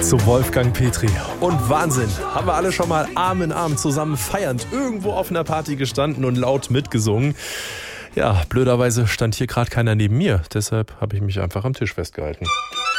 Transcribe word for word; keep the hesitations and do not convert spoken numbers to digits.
zu Wolfgang Petri. Und Wahnsinn, haben wir alle schon mal Arm in Arm zusammen feiernd irgendwo auf einer Party gestanden und laut mitgesungen. Ja, blöderweise stand hier gerade keiner neben mir, deshalb habe ich mich einfach am Tisch festgehalten.